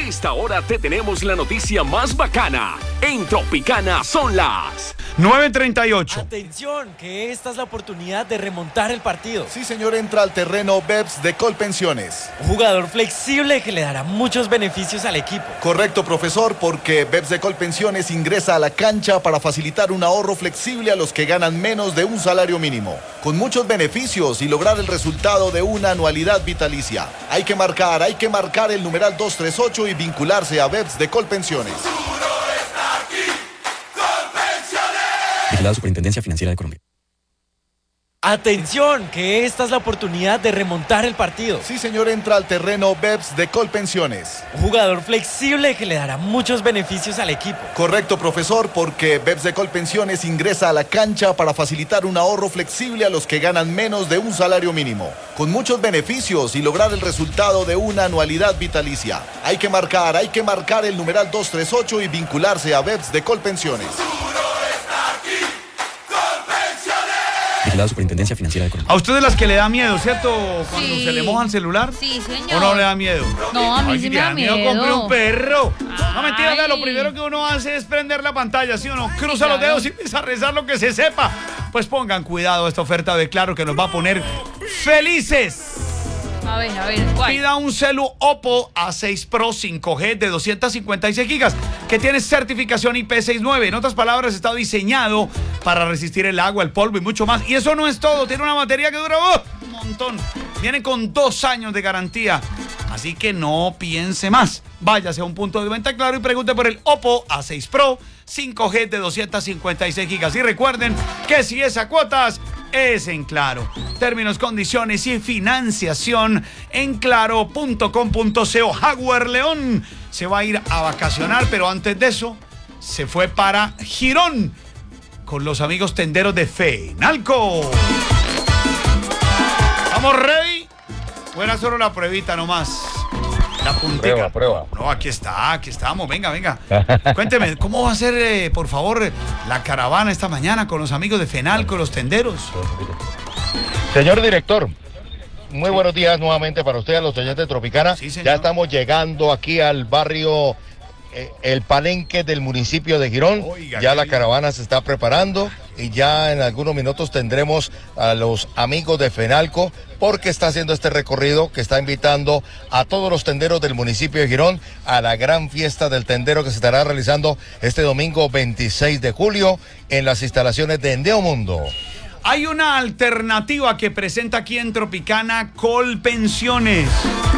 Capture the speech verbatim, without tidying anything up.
esta hora te tenemos la noticia más bacana. En Tropicana son las nueve treinta y ocho. Atención, que esta es la oportunidad de remontar el partido. Sí, señor, entra al terreno Bebs de Colpensiones. Un jugador flexible que le dará muchos beneficios al equipo. Correcto, profesor, porque Bebs de Colpensiones ingresa a la cancha para facilitar un ahorro flexible a los que ganan menos de un salario mínimo, con muchos beneficios y lograr el resultado de una anualidad vitalicia. Hay que marcar, hay que marcar el numeral dos tres ocho y vincularse a Bebs de Colpensiones. La Superintendencia Financiera de Colombia. Atención, que esta es la oportunidad de remontar el partido. Sí, señor, entra al terreno Bebs de Colpensiones. Un jugador flexible que le dará muchos beneficios al equipo. Correcto, profesor, porque Bebs de Colpensiones ingresa a la cancha para facilitar un ahorro flexible a los que ganan menos de un salario mínimo, con muchos beneficios y lograr el resultado de una anualidad vitalicia. Hay que marcar, hay que marcar el numeral dos tres ocho y vincularse a Bebs de Colpensiones. La Superintendencia Financiera de Colombia. A ustedes las que le da miedo, ¿cierto? Cuando Sí. se le moja el celular. Sí, señor. ¿O no le da miedo? No, a mí Ay, sí si me le da miedo. compré un perro. No, mentira, Ay. vea, lo primero que uno hace es prender la pantalla, ¿sí o no? Cruza claro. los dedos y empieza a rezar lo que se sepa. Pues pongan cuidado a esta oferta de Claro que nos va a poner felices. A ver, a ver, ¿cuál? Pida un celu Oppo A seis Pro cinco G de doscientos cincuenta y seis gigas que tiene certificación I P sesenta y nueve. En otras palabras, está diseñado para resistir el agua, el polvo y mucho más. Y eso no es todo, tiene una batería que dura uh, un montón. Viene con dos años de garantía. Así que no piense más. Váyase a un punto de venta Claro y pregunte por el Oppo A seis Pro cinco G de doscientos cincuenta y seis gigas. Y recuerden que si es a cuotas, es en Claro. Términos, condiciones y financiación en claro punto com punto co. Jaguar León se va a ir a vacacionar, pero antes de eso se fue para Girón con los amigos tenderos de Fenalco. ¿Estamos ready? Buena, solo la pruebita nomás. La puntica. Prueba, prueba. No, aquí está, aquí estamos. Venga, venga. Cuénteme, ¿cómo va a ser, eh, por favor, la caravana esta mañana con los amigos de Fenalco, los tenderos? Señor director, muy buenos días nuevamente para usted, a los oyentes de Tropicana. Sí, señor. Ya estamos llegando aquí al barrio eh, El Palenque del municipio de Girón. Oiga, ya qué la bien. caravana se está preparando y ya en algunos minutos tendremos a los amigos de Fenalco, porque está haciendo este recorrido que está invitando a todos los tenderos del municipio de Girón a la gran fiesta del tendero que se estará realizando este domingo veintiséis de julio en las instalaciones de Endeomundo. Hay una alternativa que presenta aquí en Tropicana Colpensiones.